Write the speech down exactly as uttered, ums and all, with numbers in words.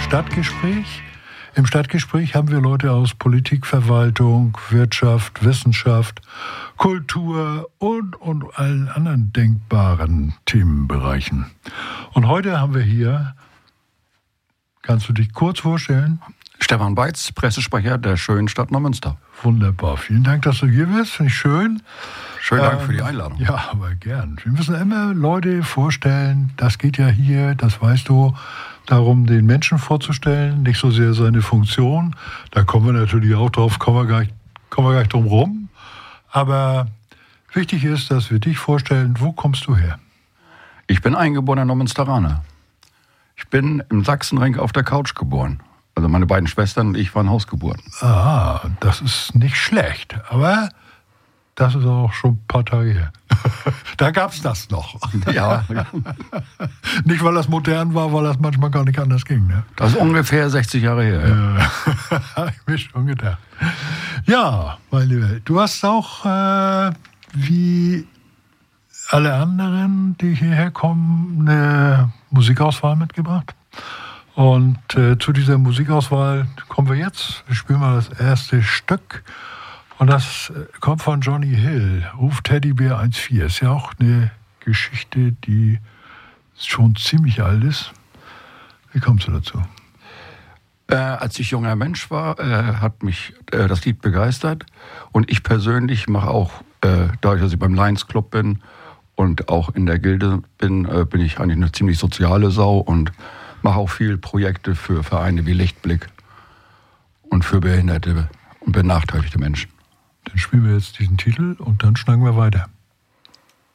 Stadtgespräch. Im Stadtgespräch haben wir Leute aus Politik, Verwaltung, Wirtschaft, Wissenschaft, Kultur und, und allen anderen denkbaren Themenbereichen. Und heute haben wir hier, kannst du dich kurz vorstellen? Stefan Beitz, Pressesprecher der schönen Stadt Neumünster. Wunderbar, vielen Dank, dass du hier bist, finde ich schön. Schönen Dank ähm, für die Einladung. Ja, aber gern. Wir müssen immer Leute vorstellen, das geht ja hier, das weißt du, darum, den Menschen vorzustellen, nicht so sehr seine Funktion. Da kommen wir natürlich auch drauf, kommen wir gar nicht, kommen wir gar nicht drum rum. Aber wichtig ist, dass wir dich vorstellen, wo kommst du her? Ich bin eingeborener Neumünsteraner. Ich bin im Sachsenring auf der Couch geboren. Also meine beiden Schwestern und ich waren Hausgeburten. Ah, das ist nicht schlecht, aber das ist auch schon ein paar Tage her. Da gab's das noch. Ja. Nicht, weil das modern war, weil das manchmal gar nicht anders ging. Ne? Das ist ungefähr sechzig Jahre her. Ja. Habe ich mir schon gedacht. Ja, mein Lieber, du hast auch, äh, wie alle anderen, die hierher kommen, eine Musikauswahl mitgebracht. Und äh, zu dieser Musikauswahl kommen wir jetzt. Wir spielen mal das erste Stück. Und das kommt von Johnny Hill, Ruf Teddybär eins vier. Ist ja auch eine Geschichte, die schon ziemlich alt ist. Wie kommst du dazu? Äh, als ich junger Mensch war, äh, hat mich äh, das Lied begeistert. Und ich persönlich mache auch, äh, dadurch, dass ich beim Lions Club bin und auch in der Gilde bin, äh, bin ich eigentlich eine ziemlich soziale Sau und mache auch viel Projekte für Vereine wie Lichtblick und für behinderte und benachteiligte Menschen. Dann spielen wir jetzt diesen Titel und dann schnacken wir weiter.